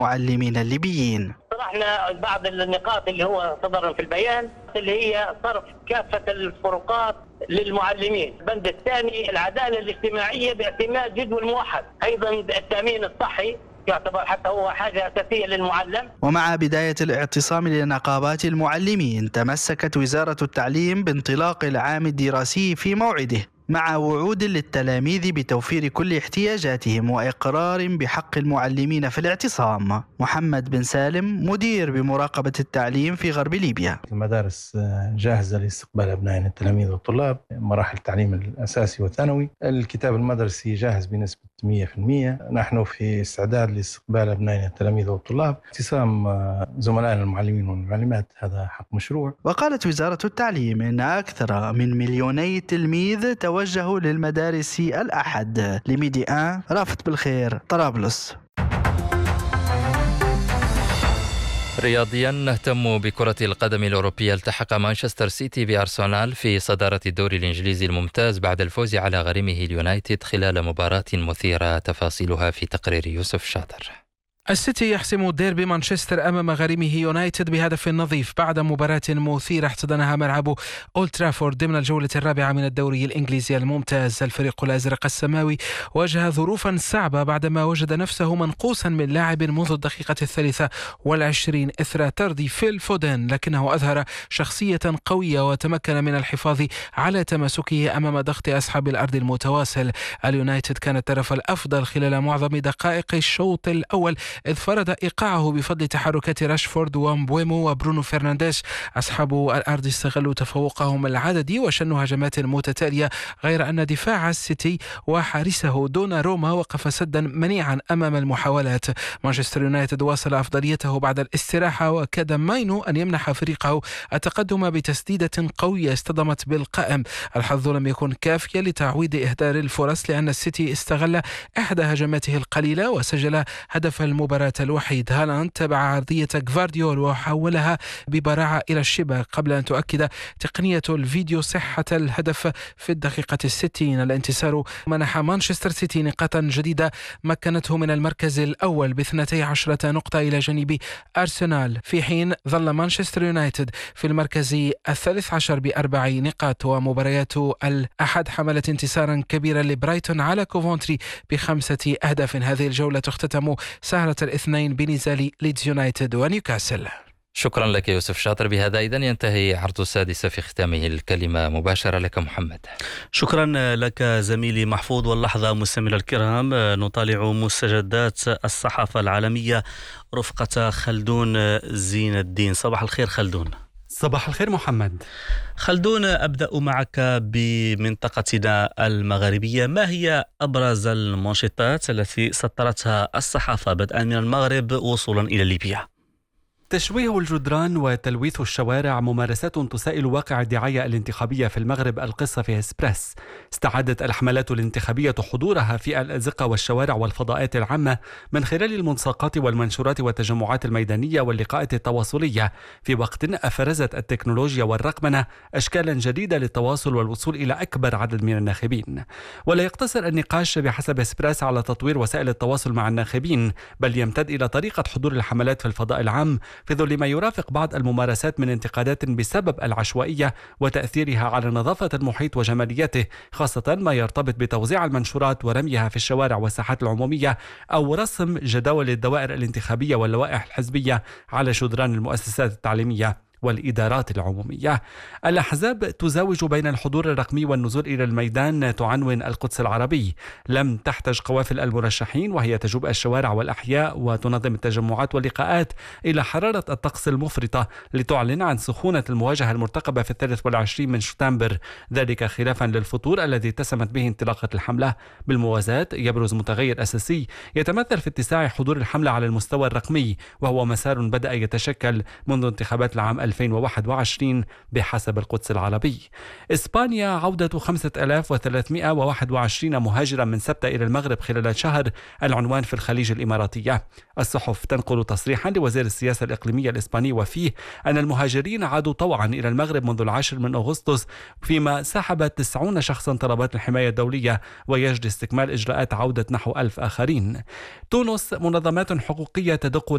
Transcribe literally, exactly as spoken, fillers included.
المعلمين الليبيين. طرحنا بعض النقاط اللي هو صدر في البيان، اللي هي صرف كافة الفروقات للمعلمين. البند الثاني العدالة الاجتماعية باعتماد جدول موحد، أيضا التأمين الصحي يعتبر حتى هو حاجة أساسية للمعلم. ومع بداية الاعتصام لنقابات المعلمين، تمسكت وزارة التعليم بانطلاق العام الدراسي في موعده، مع وعود للتلاميذ بتوفير كل احتياجاتهم وإقرار بحق المعلمين في الاعتصام. محمد بن سالم مدير بمراقبة التعليم في غرب ليبيا. المدارس جاهزة لاستقبال أبنائنا التلاميذ والطلاب مراحل التعليم الأساسي والثانوي. الكتاب المدرسي جاهز بنسبة مئة بالمئة. نحن في استعداد لاستقبال أبنائنا التلاميذ والطلاب. اعتصام زملائنا المعلمين والمعلمات هذا حق مشروع. وقالت وزارة التعليم إن أكثر من مليوني تلميذ توجهوا للمدارس الأحد. لميدي آن رافت بالخير، طرابلس. رياضيا نهتم بكرة القدم الأوروبية. التحق مانشستر سيتي بأرسنال في صدارة الدوري الإنجليزي الممتاز بعد الفوز على غريمه اليونايتد خلال مباراة مثيرة، تفاصيلها في تقرير يوسف شاطر. السيتي يحسم ديربي مانشستر أمام غريمه يونايتد بهدف نظيف بعد مباراة مثيرة احتضنها ملعب أولد ترافورد ضمن الجولة الرابعة من الدوري الإنجليزي الممتاز. الفريق الأزرق السماوي واجه ظروفا صعبة بعدما وجد نفسه منقوصا من لاعب منذ الدقيقة الثالثة والعشرين إثر طرد فيل فودن، لكنه أظهر شخصية قوية وتمكن من الحفاظ على تماسكه أمام ضغط أصحاب الأرض المتواصل. اليونايتد كان الطرف الأفضل خلال معظم دقائق الشوط الأول، إذ فرض إيقاعه بفضل تحركات راشفورد ومبويمو وبرونو فرنانديز. أصحاب الأرض استغلوا تفوقهم العددي وشنوا هجمات متتالية، غير أن دفاع السيتي وحارسه دوناروما وقف سدا منيعا أمام المحاولات. مانشستر يونايتد واصل أفضليته بعد الاستراحة، وكاد ماينو أن يمنح فريقه التقدم بتسديدة قوية اصطدمت بالقائم. الحظ لم يكن كافيا لتعويض إهدار الفرص، لأن السيتي استغل إحدى هجماته القليلة وسجل هدف المباراة الوحيد. هالاند تبع عرضية غفارديول وحولها ببراعة إلى الشباك قبل أن تؤكد تقنية الفيديو صحة الهدف في الدقيقة الستين. الانتصار منح مانشستر سيتي نقاطا جديدة مكنته من المركز الأول باثنتي عشرة نقطة إلى جانب أرسنال، في حين ظل مانشستر يونايتد في المركز الثالث عشر بأربع نقاط. ومباريات الأحد حملت انتصارا كبيرا لبرايتون على كوفونتري بخمسة أهداف. هذه الجولة تختتم سهرة الاثنين بنزال ليدز يونايتد ونيوكاسل. شكرا لك يوسف شاطر. بهذا إذن ينتهي عرض السادسة في ختامه. الكلمة مباشرة لك محمد. شكرا لك زميلي محفوظ. واللحظة مستمعينا الكرام نطالع مستجدات الصحافة العالمية رفقة خلدون زين الدين. صباح الخير خلدون. صباح الخير محمد. خلدون، أبدأ معك بمنطقتنا المغربية. ما هي أبرز المنشطات التي سطرتها الصحافة بدءا من المغرب وصولا إلى ليبيا؟ تشويه الجدران وتلويث الشوارع ممارسات تسائل واقع الدعاية الانتخابية في المغرب. القصة في إسبريس. استعادت الحملات الانتخابية حضورها في الأزقة والشوارع والفضاءات العامة من خلال الملصقات والمنشورات والتجمعات الميدانية واللقاءات التواصلية، في وقت أفرزت التكنولوجيا والرقمنة أشكالا جديدة للتواصل والوصول إلى أكبر عدد من الناخبين. ولا يقتصر النقاش بحسب إسبريس على تطوير وسائل التواصل مع الناخبين، بل يمتد إلى طريقة حضور الحملات في الفضاء العام، في ظل ما يرافق بعض الممارسات من انتقادات بسبب العشوائية وتأثيرها على نظافة المحيط وجماليته، خاصة ما يرتبط بتوزيع المنشورات ورميها في الشوارع والساحات العمومية، أو رسم جداول الدوائر الانتخابية واللوائح الحزبية على جدران المؤسسات التعليمية والإدارات العمومية. الأحزاب تزاوج بين الحضور الرقمي والنزول إلى الميدان. تعنون القدس العربي: لم تحتج قوافل المرشحين وهي تجوب الشوارع والأحياء وتنظم التجمعات واللقاءات إلى حرارة الطقس المفرطة لتعلن عن سخونة المواجهة المرتقبة في الثالث والعشرين من شتنبر، ذلك خلافا للفطور الذي اتسمت به انطلاقة الحملة. بالموازاة يبرز متغير أساسي يتمثل في اتساع حضور الحملة على المستوى الرقمي، وهو مسار بدأ يتشكل منذ انتخابات العام ألفين وواحد وعشرين بحسب القدس العربي. إسبانيا: عودة خمسة آلاف وثلاثمئة وواحد وعشرين مهاجرا من سبتة إلى المغرب خلال شهر، العنوان في الخليج الإماراتية. الصحف تنقل تصريحا لوزير السياسة الإقليمية الإسباني وفيه أن المهاجرين عادوا طوعا إلى المغرب منذ العاشر من أغسطس، فيما سحبت تسعون شخصا طلبات الحماية الدولية، ويجري استكمال إجراءات عودة نحو ألف آخرين. تونس: منظمات حقوقية تدق